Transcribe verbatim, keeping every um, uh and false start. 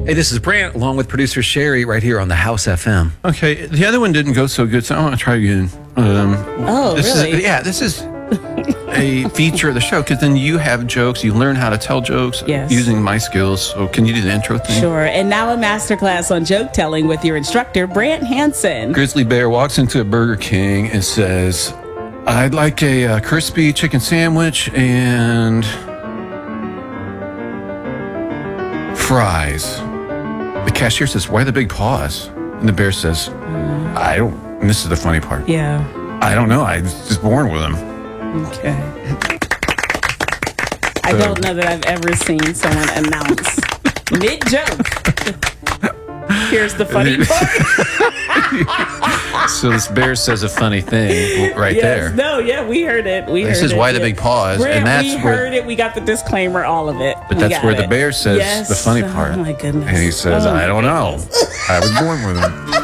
Hey, this is Brant, along with producer Sherry, right here on the House F M. Okay, the other one didn't go so good, so I want to try again. Um, oh, this really? Is, yeah, this is a feature of the show, because then you have jokes, you learn how to tell jokes yes. using my skills. So can you do the intro thing? Sure. And now a masterclass on joke telling with your instructor, Brant Hansen. Grizzly Bear walks into a Burger King and says, I'd like a, uh crispy chicken sandwich and fries. The cashier says, why the big pause? And the bear says, mm. I don't, and this is the funny part. Yeah. I don't know. I was just born with them. Okay. I so. don't know that I've ever seen someone announce mid-joke. Here's the funny part. So this bear says a funny thing right yes, there. No, yeah, we heard it. We this heard is it, why yeah. the big pause. Brant, and that's we where, heard it. We got the disclaimer, all of it. But we that's where it. the bear says yes. the funny part. Oh, my goodness. And he says, oh, I don't know. I was born with him.